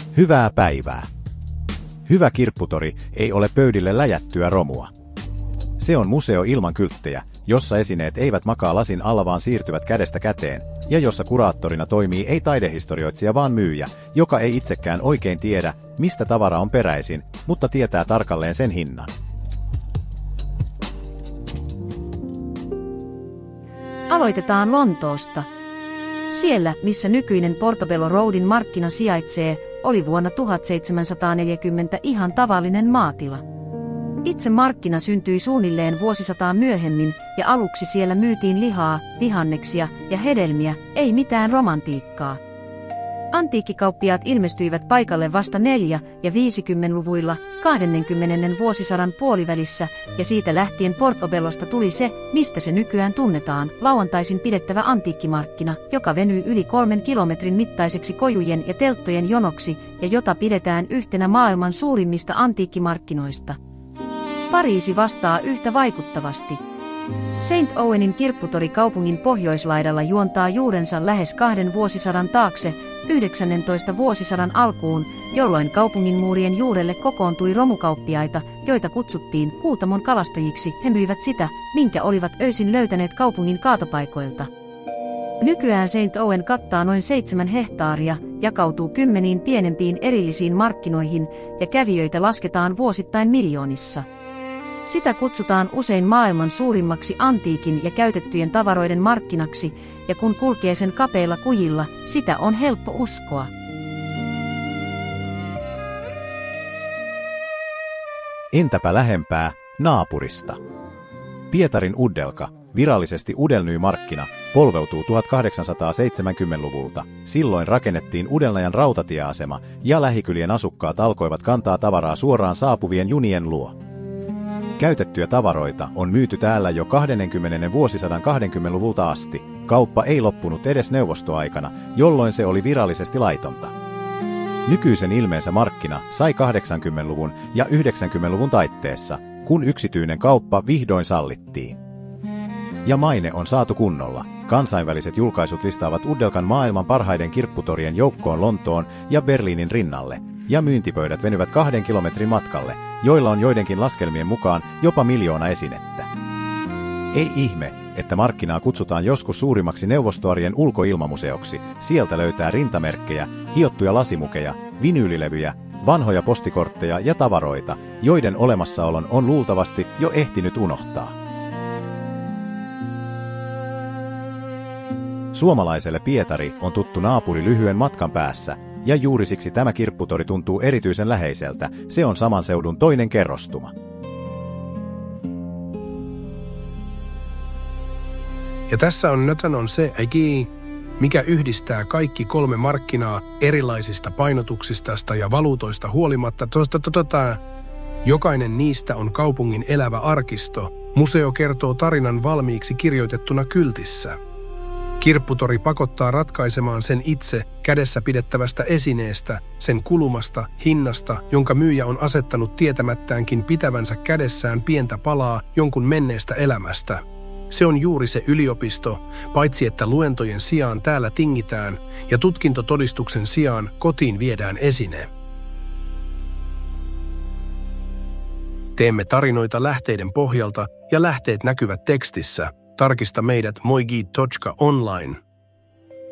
Hyvää päivää. Hyvä kirpputori ei ole pöydille läjättyä romua. Se on museo ilman kylttejä, jossa esineet eivät makaa lasin alla vaan siirtyvät kädestä käteen, ja jossa kuraattorina toimii ei taidehistorioitsija vaan myyjä, joka ei itsekään oikein tiedä, mistä tavara on peräisin, mutta tietää tarkalleen sen hinnan. Aloitetaan Lontoosta. Siellä, missä nykyinen Portobello Roadin markkina sijaitsee, oli vuonna 1740 ihan tavallinen maatila. Itse markkina syntyi suunnilleen vuosisataa myöhemmin, ja aluksi siellä myytiin lihaa, vihanneksia ja hedelmiä, ei mitään romantiikkaa. Antiikkikauppiaat ilmestyivät paikalle vasta 4- ja 50-luvuilla 20. vuosisadan puolivälissä, ja siitä lähtien Portobellosta tuli se, mistä se nykyään tunnetaan, lauantaisin pidettävä antiikkimarkkina, joka venyy yli 3 kilometrin mittaiseksi kojujen ja telttojen jonoksi, ja jota pidetään yhtenä maailman suurimmista antiikkimarkkinoista. Pariisi vastaa yhtä vaikuttavasti. St. Owenin kirpputori kaupungin pohjoislaidalla juontaa juurensa lähes 2 vuosisadan taakse, 19. vuosisadan alkuun, jolloin kaupungin muurien juurelle kokoontui romukauppiaita, joita kutsuttiin Kuutamon kalastajiksi. He myivät sitä, minkä olivat öisin löytäneet kaupungin kaatopaikoilta. Nykyään St. Owen kattaa noin 7 hehtaaria, jakautuu 10 pienempiin erillisiin markkinoihin, ja kävijöitä lasketaan vuosittain miljoonissa. Sitä kutsutaan usein maailman suurimmaksi antiikin ja käytettyjen tavaroiden markkinaksi, ja kun kulkee sen kapeilla kujilla, sitä on helppo uskoa. Entäpä lähempää, naapurista? Pietarin Udelka, virallisesti Udelny-markkina, polveutuu 1870-luvulta. Silloin rakennettiin Udelnajan rautatieasema, ja lähikylien asukkaat alkoivat kantaa tavaraa suoraan saapuvien junien luo. Käytettyjä tavaroita on myyty täällä jo 20. vuosisadan 20-luvulta asti. Kauppa ei loppunut edes neuvostoaikana, jolloin se oli virallisesti laitonta. Nykyisen ilmeensä markkina sai 80-luvun ja 90-luvun taitteessa, kun yksityinen kauppa vihdoin sallittiin. Ja maine on saatu kunnolla. Kansainväliset julkaisut listaavat Udelkan maailman parhaiden kirpputorien joukkoon Lontoon ja Berliinin rinnalle, ja myyntipöydät venyvät 2 kilometrin matkalle, joilla on joidenkin laskelmien mukaan jopa 1 000 000 esinettä. Ei ihme, että markkinaa kutsutaan joskus suurimmaksi neuvostoarjen ulkoilmamuseoksi. Sieltä löytää rintamerkkejä, hiottuja lasimukeja, vinyylilevyjä, vanhoja postikortteja ja tavaroita, joiden olemassaolon on luultavasti jo ehtinyt unohtaa. Suomalaiselle Pietari on tuttu naapuri lyhyen matkan päässä, ja juuri siksi tämä kirpputori tuntuu erityisen läheiseltä. Se on saman seudun toinen kerrostuma. Ja tässä on Nötanon se äki, mikä yhdistää kaikki 3 markkinaa erilaisista painotuksista ja valuutoista huolimatta. Jokainen niistä on kaupungin elävä arkisto. Museo kertoo tarinan valmiiksi kirjoitettuna kyltissä. Kirpputori pakottaa ratkaisemaan sen itse kädessä pidettävästä esineestä, sen kulumasta, hinnasta, jonka myyjä on asettanut tietämättäänkin pitävänsä kädessään pientä palaa jonkun menneestä elämästä. Se on juuri se yliopisto, paitsi että luentojen sijaan täällä tingitään ja tutkintotodistuksen sijaan kotiin viedään esine. Teemme tarinoita lähteiden pohjalta ja lähteet näkyvät tekstissä. Tarkista meidät moigi.online.